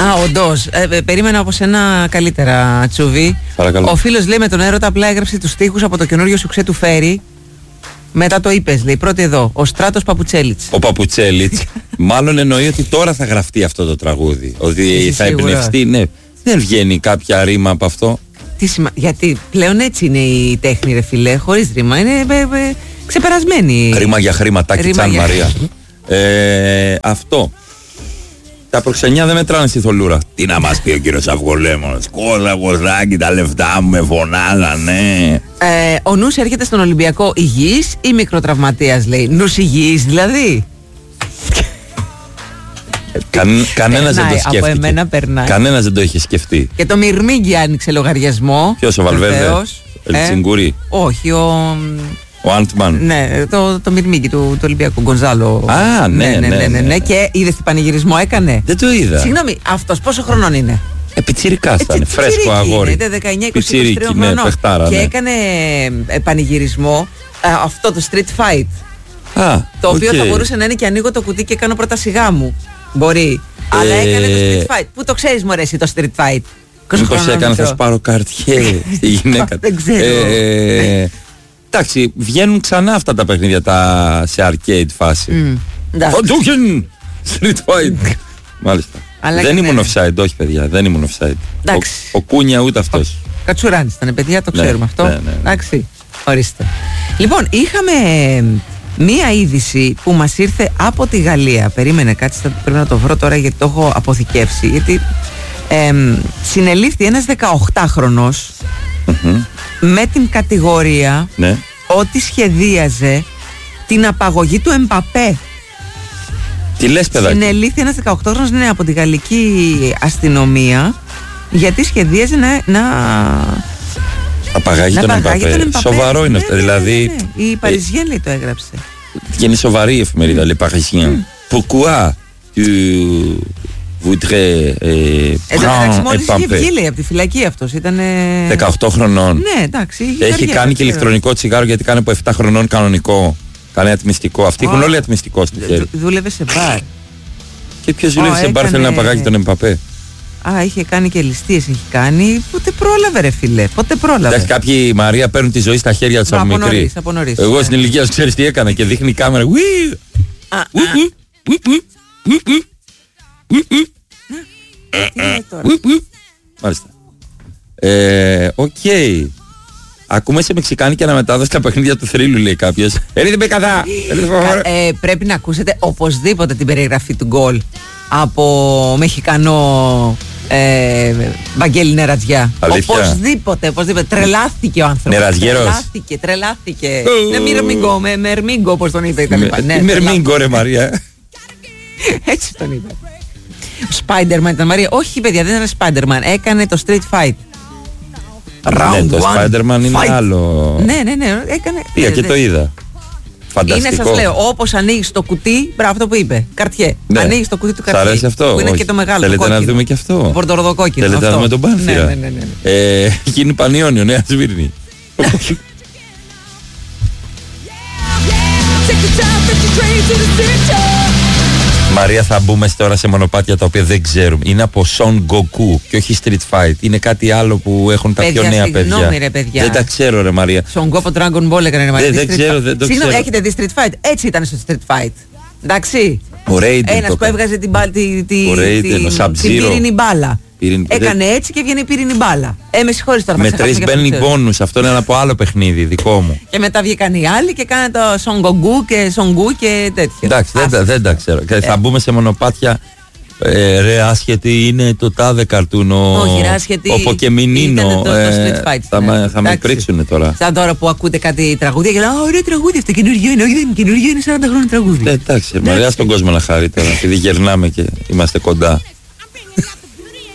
Όντως. Περίμενα από σένα καλύτερα, Τσούβι. Παρακαλώ. Ο φίλος λέει με τον έρωτα απλά έγραψε τους στίχους από το καινούριο σουξέ του Φέρι. Μετά το είπες, λέει. Πρώτη εδώ. Ο Στράτος Παπουτσέλιτς. Ο Παπουτσέλιτς. Μάλλον εννοεί ότι τώρα θα γραφτεί αυτό το τραγούδι. Ότι θα εμπνευστεί. Ναι. Δεν βγαίνει κάποια ρήμα από αυτό. Γιατί πλέον έτσι είναι η τέχνη, ρε φιλέ. Χωρίς ρήμα. Είναι ξεπερασμένη. Ρήμα για χρήματάκι, Τσάν Μαρία. Αυτό. Τα προξενιά δεν μετράνε στη θολούρα. Τι να μας πει ο κύριος Αυγολέμονος. Κόλλα, κοζάκι, τα λεφτά μου με φωνάζανε. Ο νους έρχεται στον Ολυμπιακό υγιής ή μικροτραυματίας, λέει. Νους υγιής δηλαδή. Κανένας δεν το σκέφτηκε. Από εμένα περνάει. Κανένας δεν το είχε σκεφτεί. Και το Μυρμήγκι άνοιξε λογαριασμό. Ποιος, ο Βαλβέρδε? Ελτσιγκουρί. Όχι, ο Άντμαν. Ναι, το Μυρμήγκι του Ολυμπιακού, Γκονζάλο. Ναι. Και είδες τι πανηγυρισμό έκανε? Δεν το είδα. Συγγνώμη, αυτός πόσο χρονών είναι? Πιτσιρικάς ήταν, φρέσκο αγόρι. Είναι 19-23 χρονών. Παιχτάρα, και ναι. έκανε πανηγυρισμό αυτό το street fight. Το οποίο θα μπορούσε να είναι και ανοίγω το κουτί και κάνω πρώτα σιγά μου. Μπορεί. Αλλά έκανε το street fight. Πού το ξέρεις, μωρέ, εσύ το street fight? Μήπως έκανε θα σπάρω καρτιέ στη γυναίκα. Δεν ξέρω. Εντάξει, βγαίνουν ξανά αυτά τα παιχνίδια σε arcade φάση. Φαντούχεν! Street fight. Μάλιστα. Δεν ήμουν offside, όχι παιδιά, δεν ήμουν offside. Ο Κούνια ούτε αυτός. Κατσουράνης ήταν, παιδιά, το ξέρουμε αυτό. Εντάξει, ορίστε. Λοιπόν, είχαμε μία είδηση που μας ήρθε από τη Γαλλία. Περίμενε, κάτσε, πρέπει να το βρω τώρα γιατί το έχω αποθηκεύσει. Γιατί συνελήφθη ένας 18χρονος με την κατηγορία ότι σχεδίαζε την απαγωγή του Εμπαπέ. Τι λες, παιδάκι? Συνελήφθη ένας 18χρονος, ναι, από τη γαλλική αστυνομία, γιατί σχεδίαζε να απαγάγει τον Εμπαπέ. Σοβαρό είναι αυτό, δηλαδή. Η Παριζιέν, λέει, το έγραψε. Και είναι σοβαρή η εφημερίδα, λέει Parisien. Pourquoi tu voudrais prendre μόλις είχε βγει, λέει, από τη φυλακή αυτός. Ήταν 18 χρονών. Ναι, εντάξει. Έχει κάνει και ηλεκτρονικό τσιγάρο, γιατί κάνει από 7 χρονών κανονικό. Κάνει ατμιστικό. Αυτοί έχουν όλοι ατμιστικό στο χέρι. Δούλευε σε μπαρ. Και ποιος δούλευε σε μπαρ θέλει να απαγάγει τον Εμπαπέ? Είχε κάνει και ληστείες, έχει κάνει. Πότε πρόλαβε, ρε φίλε, πότε πρόλαβε. Εντάξει, κάποιοι, Μαρία, παίρνουν τη ζωή στα χέρια τους από μικρή. Εγώ στην ηλικία σου ξέρεις τι έκανα και δείχνει η κάμερα. Μάλιστα. Οκ. Ακούμε σε μεξικάνικη αναμετάδοση τα παιχνίδια του θρύλου, λέει κάποιος. Πρέπει να ακούσετε οπωσδήποτε την περιγραφή του γκολ από Μεχικανό Βαγγέλη Νερατζιά. Οπωσδήποτε. Τρελάθηκε ο άνθρωπος. Νερατζιέρος. Τρελάθηκε. Μερμίγκο, όπως τον είπε. Μερμίγκο, ρε Μαρία. Έτσι τον είπε. Spider-Man ήταν, Μαρία. Όχι, παιδιά, δεν ήταν Spider-Man. Έκανε το Street Fight. Ναι, το Spider-Man είναι άλλο. Ναι, έκανε. Πήγα και το είδα. Φανταστικό. Είναι, σας λέω, όπως ανοίγεις το κουτί, μπράβο, αυτό που είπε. Καρτιέ. Ναι. Ανοίγεις το κουτί του καρτιέ. Σ' αρέσει αυτό? Που είναι και το μεγάλο. Θέλετε να δούμε και αυτό? Το πορτοροδοκόκκινο. Θέλετε να δούμε τον Πάνθυρα? Ναι. Γίνει Πανιόνιο, Νέα Σμύρνη. Μαρία, θα μπούμε τώρα σε μονοπάτια τα οποία δεν ξέρουμε. Είναι από Son Goku και όχι Street Fight. Είναι κάτι άλλο που έχουν τα πιο νέα παιδιά. Συγγνώμη, ρε παιδιά. Δεν τα ξέρω, ρε Μαρία. Son Goku από Dragon Ball έκανε, ρε Μαρία. Δεν ξέρω, δεν το ξέρω. Συγγνώμη, έχετε δει Street Fight? Έτσι ήταν στο Street Fight. Εντάξει. Ένας που έβγαζε την πύρινη μπάλα. Έκανε έτσι και βγαίνει η πύρινη μπάλα. Με συγχωρείς τώρα. Με 3 μπαίνει μπόνους. Αυτό είναι ένα από άλλο παιχνίδι δικό μου. Και μετά βγήκαν οι άλλοι και κάνανε το Son Goku και Son Gu και τέτοια. Εντάξει, δεν τα ξέρω. Θα μπούμε σε μονοπάτια. Ρε άσχετη, είναι το τάδε καρτούνο. Όχι, ρε άσχετη. Ο Ποκεμινίνο. Το Street Fight. Θα με πρίξουνε τώρα. Σαν τώρα που ακούτε κάτι τραγούδια και λένε ωραία τραγούδια, αυτό καινούργιο είναι. Όχι, δεν είναι καινούργιο, είναι 40 χρόνια τραγούδι. Εντάξει, Μαρία, στον κόσμο να χάρη τώρα, επειδή γερνάμε και είμαστε κοντά.